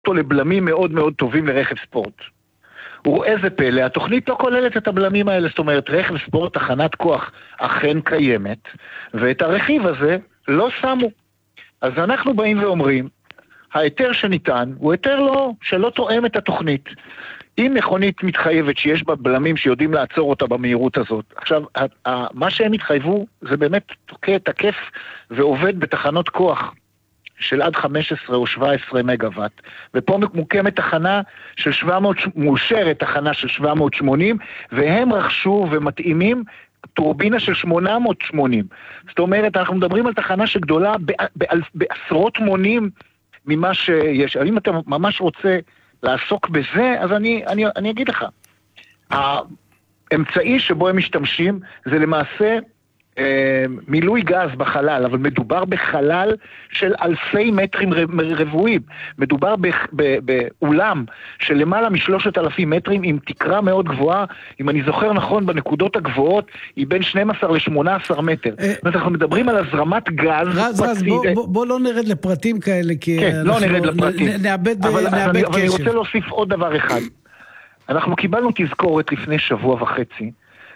אותו לבלמים מאוד מאוד טובים לרכב ספורט. וראה זה פלא, התוכנית לא כוללת את הבלמים האלה, זאת אומרת, רכב ספורט, תחנת כוח אכן קיימת, ואת הרכיב הזה לא שמו. אז אנחנו באים ואומרים, ההיתר שניתן הוא היתר שלא תואם את התוכנית. אם מכונית מתחייבת שיש בה בלמים שיודעים לעצור אותה במהירות הזאת, עכשיו, מה שהם התחייבו זה באמת תקף ועובד בתחנות כוח של עד 15 או 17 מגוואט, ופה מוקמת תחנה של 700, מאושרת תחנה של 780, והם רכשו ומתאימים טורבינה של 880. זאת אומרת, אנחנו מדברים על תחנה שגדולה בעשרות מונים ממה שיש. אם אתה ממש רוצה לעסוק בזה, אז אני אגיד לך. האמצעי שבו הם משתמשים זה למעשה מילוי גז בחלל, אבל מדובר בחלל של אלפי מטרים רבועים. מדובר באולם של למעלה מ3,000 מטרים עם תקרה מאוד גבוהה, אם אני זוכר נכון, בנקודות הגבוהות היא בין 12 ל-18 מטר. אנחנו מדברים על הזרמת גז. רז, בוא לא נרד לפרטים כאלה, כי לא נרד לפרטים. נאבד קשר. אבל אני רוצה להוסיף עוד דבר אחד. אנחנו קיבלנו תזכורת לפני שבוע וחצי,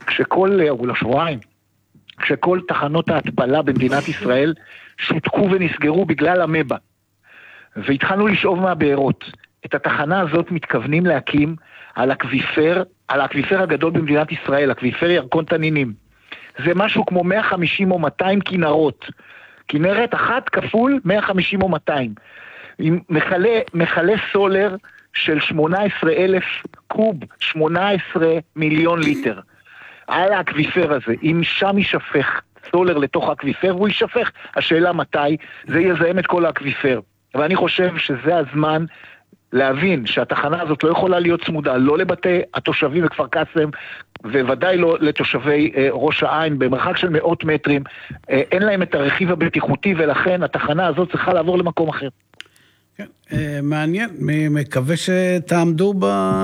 כשכל תחנות ההתפלה במדינת ישראל שותקו ונסגרו בגלל המבא, והתחלנו לשאוב מהבארות. את התחנה הזאת מתכוונים להקים על האקוויפר הגדול במדינת ישראל, אקוויפר ירקון תנינים. זה משהו כמו 150 או 200 כנרות. כנרת אחת כפול 150 או 200. עם מחלה סולר של 18,000 קוב, 18 מיליון ליטר. על האקוויפר הזה, אם שם יישפך סולר לתוך האקוויפר, והוא יישפך, השאלה מתי, זה יזהם את כל האקוויפר. ואני חושב שזה הזמן להבין שהתחנה הזאת לא יכולה להיות צמודה, לא לבתי התושבים בכפר קאסם, וודאי לא לתושבי ראש העין, במרחק של מאות מטרים, אין להם את הרכיב הבטיחותי, ולכן התחנה הזאת צריכה לעבור למקום אחר. כן, מעניין, מקווה שתעמדו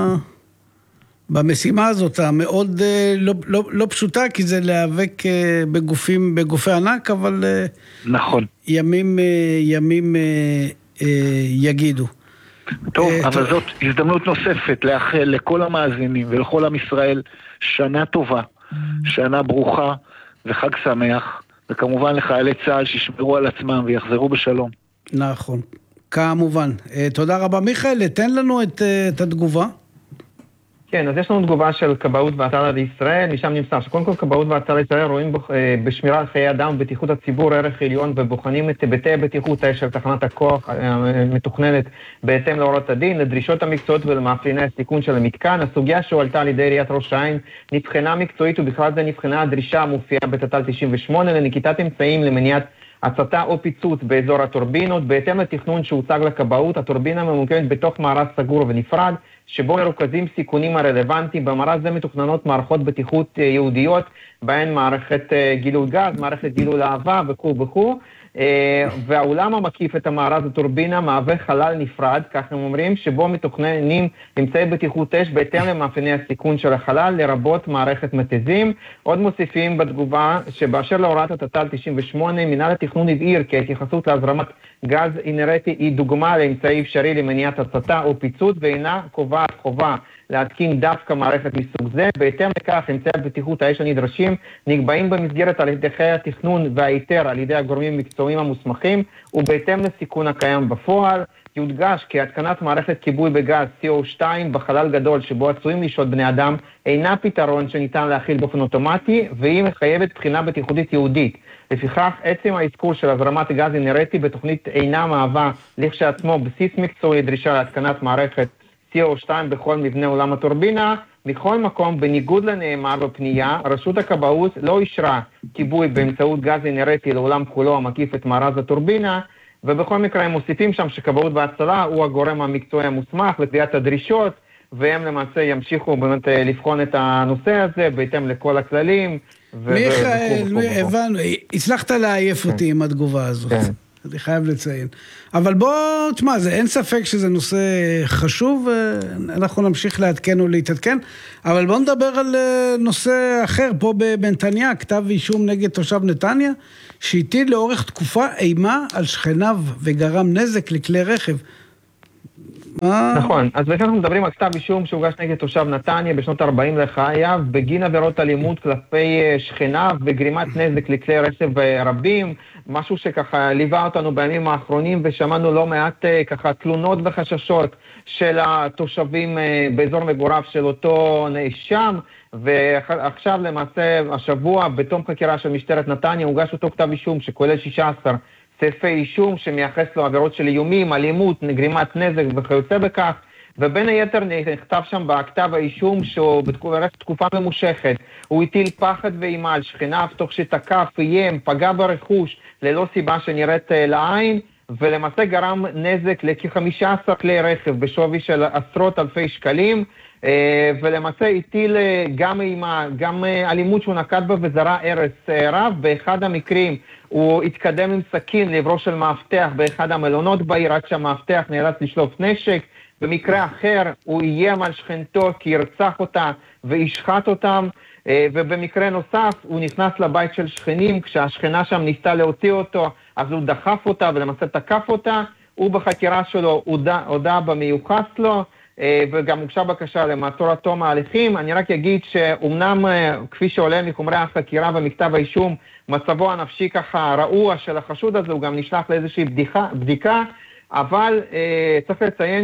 במשימה הזאת, המאוד לא פשוטה, כי זה להיאבק בגופי ענק, אבל נכון. ימים יגידו. טוב, אבל זאת הזדמנות נוספת לאחל לכל המאזינים ולכל עם ישראל שנה טובה, שנה ברוכה וחג שמח, וכמובן לחיילי צה"ל שישמרו על עצמם ויחזרו בשלום. נכון, כמובן. תודה רבה. מיכאל, תן לנו את התגובה. כן, אז יש לנו תגובה של כבאות והצלה לישראל, משם נמסר שקודם כל כבאות והצלה לישראל רואים בשמירה על חיי אדם ובטיחות הציבור ערך עליון, ובוחנים את היבטי הבטיחות של תחנת הכוח המתוכננת בהתאם להוראות הדין, לדרישות המקצועיות ולמאפייני הסיכון של המתקן. הסוגיה שהועלתה על ידי עיריית ראש העין נבחנה מקצועית, ובכלל זה נבחנה הדרישה המופיעה בתת"ל 98 לנקיטת אמצעים למניעת הצתה או פיצוץ באזור הטורבינות. בהתאם לתכנון שהוצג לכבאות, הטורבינה ממוקמת בתוך מארז סגור ונפרד, שבו מרוכזים סיכונים הרלוונטיים. במארז זה מתוכננות מערכות בטיחות ייעודיות, בהן מערכת גילוי גז, מערכת גילוי להבה וכו'. והאולם המקיף את המארז הטורבינה מהווה חלל נפרד, כך הם אומרים, שבו מתוכננים אמצעי בטיחות אש בהתאם למאפייני הסיכון של החלל, לרבות מערכת מתזים. עוד מוסיפים בתגובה שבאשר להוראת התת"ל 98, מינהל התכנון הבהיר כי ההתייחסות להזרמת גז אינרטי היא דוגמה לאמצעי אפשרי למניעת הצתה או פיצוץ, ואינה קובעת חובה להתקין דווקא מערכת מסוג זה. בהתאם לכך, אמצעי הבטיחות האש הנדרשים נקבעים במסגרת על ידי התכנון וההיתר על ידי הגורמים המקצועיים המוסמכים, ובהתאם לסיכון הקיים בפועל. יודגש כי התקנת מערכת כיבוי בגז CO2 בחלל גדול שבו עשויים לשהות בני אדם אינה פתרון שניתן להכיל באופן אוטומטי, והיא מחייבת בחינה בטיחותית ייעודית. לפיכך, עצם האזכור של הזרמת גז אינרטי בתוכנית אינה מהווה לכשעצמו בסיס מקצועי דרישה להתקנת מערכת CO2 בכל מבנה עולם הטורבינה. מכל מקום, בניגוד לנאמר בפנייה, רשות הכבאות לא אישרה כיבוי באמצעות גז אינרטי לעולם כולו המקיף את מארז הטורבינה, ובכל מקרה הם מוסיפים שם שכבאות והצלה הוא הגורם המקצועי המוסמך לקביעת הדרישות, והם למעשה ימשיכו באמת לבחון את הנושא הזה בהתאם לכל הכללים. מיכאל, הבנו, הצלחת להעייף אותי עם התגובה הזאת. אני חייב לציין. אבל בוא, תשמע, אין ספק שזה נושא חשוב, אנחנו נמשיך לעדכן ולהתעדכן, אבל בוא נדבר על נושא אחר, פה בנתניה, כתב אישום נגד תושב נתניה, שהטיל לאורך תקופה אימה על שכניו וגרם נזק לכלי רכב. נכון, אז לכן אנחנו מדברים על כתב אישום שהוגש נגד תושב נתניה בשנות 40 לחייו, בגין עבירות אלימות כלפי שכניו וגרימת נזק לכלי רכב רבים, משהו שככה ליווה אותנו בימים האחרונים, ושמענו לא מעט ככה תלונות וחששות של התושבים באזור מגוריו של אותו נאשם, ועכשיו למעשה השבוע בתום חקירה של משטרת נתניה הוגש אותו כתב אישום שכולל 16 סעיפי אישום שמייחס לו עבירות של איומים, אלימות, גרימת נזק וכיוצא בכך, ובין היתר נכתב שם בכתב האישום שהוא בתקופה ממושכת, הוא הטיל פחד ואימה על שכניו תוך שתקף, איים, פגע ברכוש ללא סיבה שנראית לעין, ולמעשה גרם נזק לכ-15 כלי רכב בשווי של עשרות אלפי שקלים, ולמעשה הטיל גם אימה, גם אלימות שהוא נקט בה וזרע הרס רב. באחד המקרים הוא התקדם עם סכין לעברו של מאבטח באחד המלונות בעיר, עד שהמאבטח נאלץ לשלוף נשק. במקרה אחר הוא איים על שכנתו כי ירצח אותה וישחט אותם, ובמקרה נוסף הוא נכנס לבית של שכנים, כשהשכנה שם ניסתה להוציא אותו אז הוא דחף אותה ולמעשה תקף אותה. הוא בחקירה שלו הודע במיוחס לו, וגם הוגשה בקשה למעצור עד תום ההליכים. אני רק אגיד שאומנם כפי שעולה מחומרי החקירה ומכתב האישום, מצבו הנפשי ככה רעוע של החשוד הזה, הוא גם נשלח לאיזושהי בדיקה, אבל צריך לציין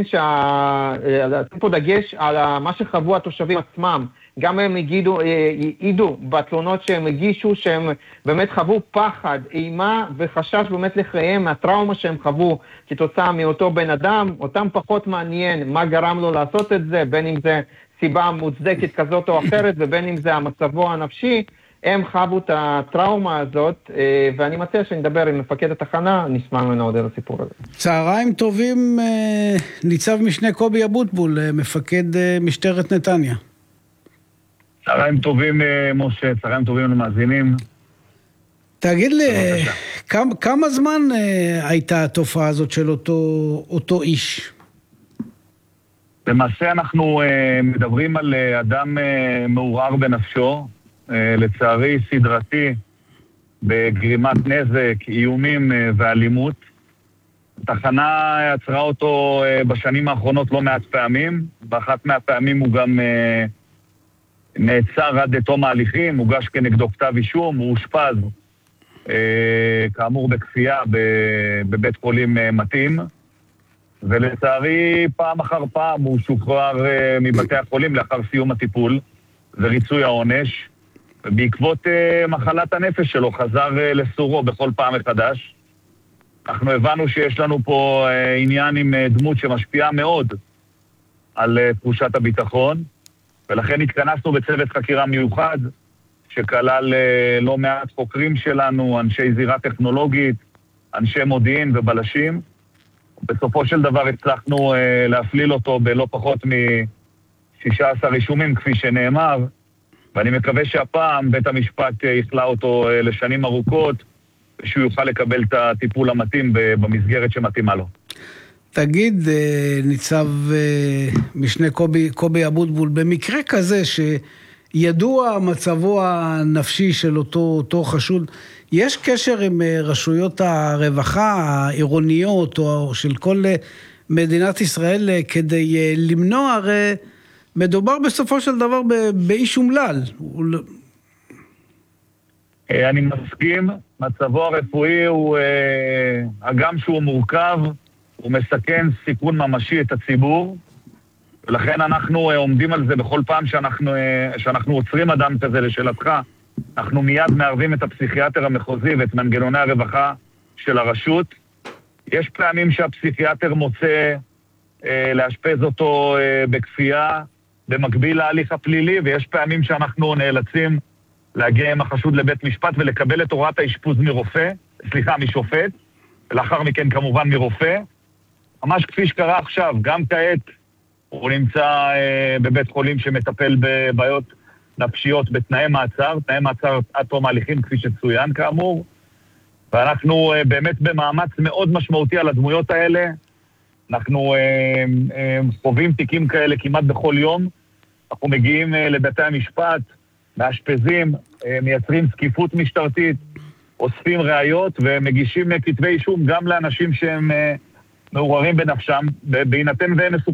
לשים פה דגש על מה שחוו התושבים עצמם. גם הם העידו בתלונות שהם הגישו שהם באמת חוו פחד, אימה וחשש באמת לחייהם מהטראומה שהם חוו כתוצאה מאותו בן אדם. אותם פחות מעניין מה גרם לו לעשות את זה, בין אם זה סיבה מוצדקת כזאת או אחרת ובין אם זה המצבו הנפשי. הם חוו את הטראומה הזאת, ואני מציע שנדבר עם מפקד התחנה, נשמע ממנו עוד על הסיפור הזה. צהריים טובים, ניצב משנה קובי אבוטבול, מפקד משטרת נתניה. צהריים טובים, משה, צהריים טובים למאזינים. תגיד לי, כמה זמן הייתה התופעה הזאת של אותו איש? למעשה אנחנו מדברים על אדם מעורער בנפשו, לצערי סדרתי בגרימת נזק, איומים ואלימות. התחנה יצרה אותו בשנים האחרונות לא מעט פעמים, באחת מהפעמים הוא גם נעצר עד תום ההליכים, הוגש כנגדו כתב אישום, הוא אושפז כאמור בכפייה בבית חולים מתאים, ולצערי פעם אחר פעם הוא שוחרר מבתי החולים לאחר סיום הטיפול וריצוי העונש, ובעקבות מחלת הנפש שלו חזר לסורו בכל פעם מחדש. אנחנו הבנו שיש לנו פה עניין עם דמות שמשפיעה מאוד על תחושת הביטחון, ולכן התכנסנו בצוות חקירה מיוחד שכלל לא מעט חוקרים שלנו, אנשי זירה טכנולוגית, אנשי מודיעין ובלשים. בסופו של דבר הצלחנו להפליל אותו בלא פחות מ-16 אישומים כפי שנאמר, ואני מקווה שהפעם בית המשפט יכלה אותו לשנים ארוכות, ושהוא יוכל לקבל את הטיפול המתאים במסגרת שמתאימה לו. תגיד, ניצב משנה קובי אבוטבול, במקרה כזה שידוע מצבו הנפשי של אותו חשוד, יש קשר עם רשויות הרווחה העירוניות או של כל מדינת ישראל כדי למנוע? הרי מדובר בסופו של דבר באיש אומלל. אני מסכים, מצבו הרפואי הוא, הגם שהוא מורכב, הוא מסכן סיכון ממשי את הציבור, ולכן אנחנו עומדים על זה בכל פעם שאנחנו עוצרים אדם כזה. לשאלתך, אנחנו מיד מערבים את הפסיכיאטר המחוזי ואת מנגנוני הרווחה של הרשות. יש פעמים שהפסיכיאטר מוצא לאשפז אותו בכפייה במקביל להליך הפלילי, ויש פעמים שאנחנו נאלצים להגיע עם החשוד לבית משפט ולקבל את הוראת האשפוז משופט, ולאחר מכן כמובן מרופא. ממש כפי שקרה עכשיו, גם כעת הוא נמצא בבית חולים שמטפל בבעיות נפשיות בתנאי מעצר, תנאי מעצר עד תום ההליכים כפי שצוין כאמור, ואנחנו באמת במאמץ מאוד משמעותי על הדמויות האלה. אנחנו חווים תיקים כאלה כמעט בכל יום, אנחנו מגיעים לבתי המשפט, מאשפזים, מייצרים סקיפות משטרתית, אוספים ראיות ומגישים כתבי אישום גם לאנשים שהם מעוררים בנפשם, בהינתן והם מסוכנים.